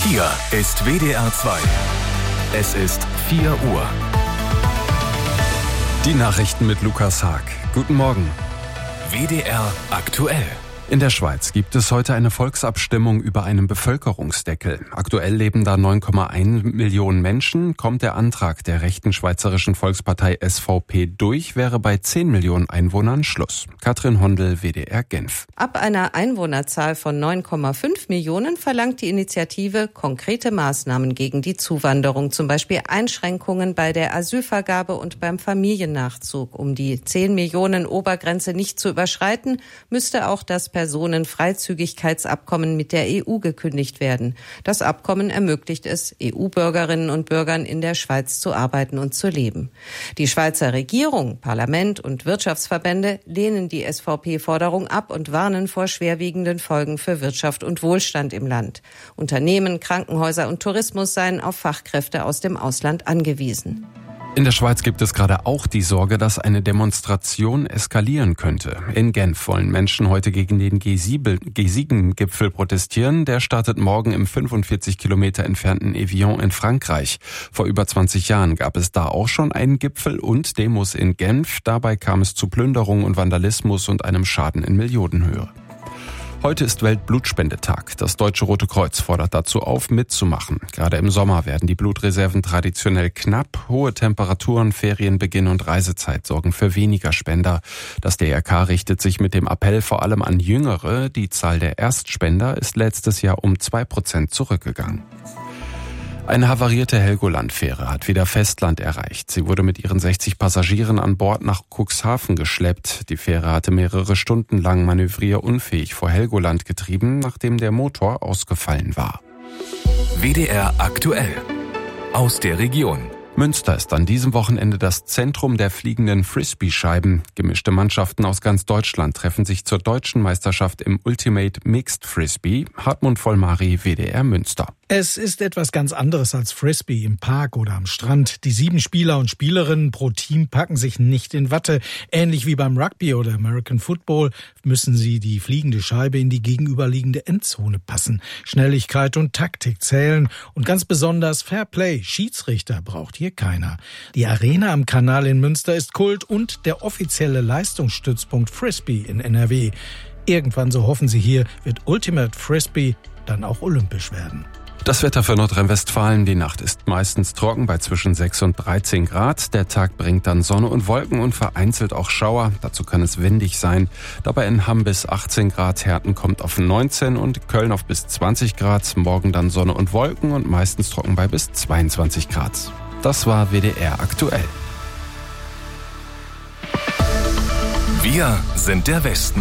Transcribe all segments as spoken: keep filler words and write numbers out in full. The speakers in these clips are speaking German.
Hier ist W D R zwei. Es ist vier Uhr. Die Nachrichten mit Lukas Haag. Guten Morgen. W D R aktuell. In der Schweiz gibt es heute eine Volksabstimmung über einen Bevölkerungsdeckel. Aktuell leben da neun Komma eins Millionen Menschen. Kommt der Antrag der rechten Schweizerischen Volkspartei S V P durch, wäre bei zehn Millionen Einwohnern Schluss. Katrin Hondel, W D R Genf. Ab einer Einwohnerzahl von neun Komma fünf Millionen verlangt die Initiative konkrete Maßnahmen gegen die Zuwanderung, zum Beispiel Einschränkungen bei der Asylvergabe und beim Familiennachzug. Um die zehn Millionen Obergrenze nicht zu überschreiten, müsste auch das Personenfreizügigkeitsabkommen mit der E U gekündigt werden. Das Abkommen ermöglicht es, E U-Bürgerinnen und Bürgern in der Schweiz zu arbeiten und zu leben. Die Schweizer Regierung, Parlament und Wirtschaftsverbände lehnen die S V P-Forderung ab und warnen vor schwerwiegenden Folgen für Wirtschaft und Wohlstand im Land. Unternehmen, Krankenhäuser und Tourismus seien auf Fachkräfte aus dem Ausland angewiesen. In der Schweiz gibt es gerade auch die Sorge, dass eine Demonstration eskalieren könnte. In Genf wollen Menschen heute gegen den G sieben Gipfel protestieren. Der startet morgen im fünfundvierzig Kilometer entfernten Evian in Frankreich. Vor über zwanzig Jahren gab es da auch schon einen Gipfel und Demos in Genf. Dabei kam es zu Plünderungen und Vandalismus und einem Schaden in Millionenhöhe. Heute ist Weltblutspendetag. Das Deutsche Rote Kreuz fordert dazu auf, mitzumachen. Gerade im Sommer werden die Blutreserven traditionell knapp. Hohe Temperaturen, Ferienbeginn und Reisezeit sorgen für weniger Spender. Das D R K richtet sich mit dem Appell vor allem an Jüngere. Die Zahl der Erstspender ist letztes Jahr um zwei Prozent zurückgegangen. Eine havarierte Helgoland-Fähre hat wieder Festland erreicht. Sie wurde mit ihren sechzig Passagieren an Bord nach Cuxhaven geschleppt. Die Fähre hatte mehrere Stunden lang manövrierunfähig vor Helgoland getrieben, nachdem der Motor ausgefallen war. W D R aktuell. Aus der Region. Münster ist an diesem Wochenende das Zentrum der fliegenden Frisbee-Scheiben. Gemischte Mannschaften aus ganz Deutschland treffen sich zur deutschen Meisterschaft im Ultimate Mixed Frisbee. Hartmut Vollmari, W D R Münster. Es ist etwas ganz anderes als Frisbee im Park oder am Strand. Die sieben Spieler und Spielerinnen pro Team packen sich nicht in Watte. Ähnlich wie beim Rugby oder American Football müssen sie die fliegende Scheibe in die gegenüberliegende Endzone passen. Schnelligkeit und Taktik zählen und ganz besonders Fairplay. Schiedsrichter braucht hier keiner. Die Arena am Kanal in Münster ist Kult und der offizielle Leistungsstützpunkt Frisbee in N R W. Irgendwann, so hoffen sie hier, wird Ultimate Frisbee dann auch olympisch werden. Das Wetter für Nordrhein-Westfalen. Die Nacht ist meistens trocken bei zwischen sechs und dreizehn Grad. Der Tag bringt dann Sonne und Wolken und vereinzelt auch Schauer. Dazu kann es windig sein. Dabei in Hamm bis achtzehn Grad, Herten kommt auf neunzehn und Köln auf bis zwanzig Grad. Morgen dann Sonne und Wolken und meistens trocken bei bis zweiundzwanzig Grad. Das war W D R aktuell. Wir sind der Westen.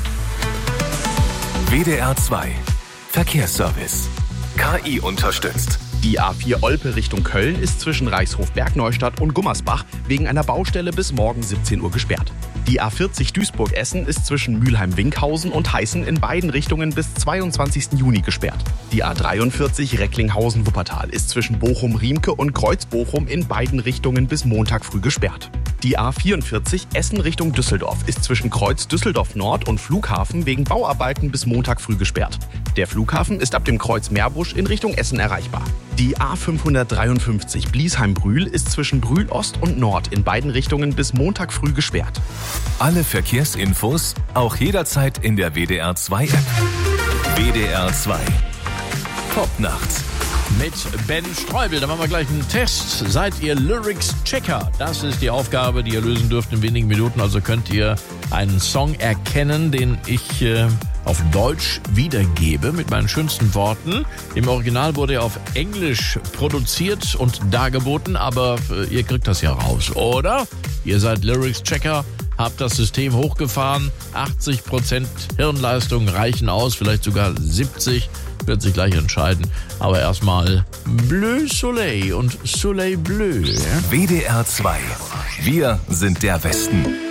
W D R zwei. Verkehrsservice. K I unterstützt. Die A vier Olpe Richtung Köln ist zwischen Reichshof-Bergneustadt und Gummersbach wegen einer Baustelle bis morgen siebzehn Uhr gesperrt. Die A vierzig Duisburg-Essen ist zwischen Mülheim-Winkhausen und Heißen in beiden Richtungen bis zweiundzwanzigsten Juni gesperrt. Die A dreiundvierzig Recklinghausen-Wuppertal ist zwischen Bochum-Riemke und Kreuz-Bochum in beiden Richtungen bis Montag früh gesperrt. Die A vierundvierzig Essen Richtung Düsseldorf ist zwischen Kreuz Düsseldorf Nord und Flughafen wegen Bauarbeiten bis Montag früh gesperrt. Der Flughafen ist ab dem Kreuz Meerbusch in Richtung Essen erreichbar. Die A fünfhundertdreiundfünfzig Bliesheim-Brühl ist zwischen Brühl Ost und Nord in beiden Richtungen bis Montag früh gesperrt. Alle Verkehrsinfos auch jederzeit in der W D R zwei App. W D R zwei. Top nachts. Mit Ben Streubel, da machen wir gleich einen Test. Seid ihr Lyrics-Checker? Das ist die Aufgabe, die ihr lösen dürft in wenigen Minuten. Also könnt ihr einen Song erkennen, den ich äh, auf Deutsch wiedergebe mit meinen schönsten Worten. Im Original wurde er auf Englisch produziert und dargeboten, aber äh, ihr kriegt das ja raus, oder? Ihr seid Lyrics-Checker, habt das System hochgefahren, achtzig Prozent Hirnleistung reichen aus, vielleicht sogar siebzig, wird sich gleich entscheiden. Aber erstmal Bleu Soleil und Soleil Bleu. W D R zwei. Wir sind der Westen.